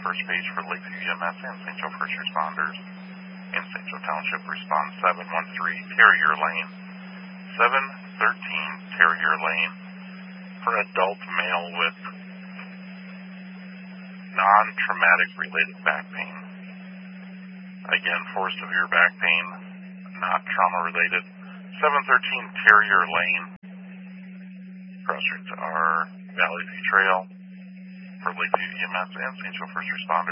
first page for Lakeview EMS and St. Joe first responders. In St. Joe Township, respond 713 Terrier Lane. 713 Terrier Lane for adult male with non-traumatic related back pain. Again, for severe back pain, not trauma related. 713 Terrier Lane. Cross streets are Valley View Trail for Lakeview EMS and St. Joe first responders.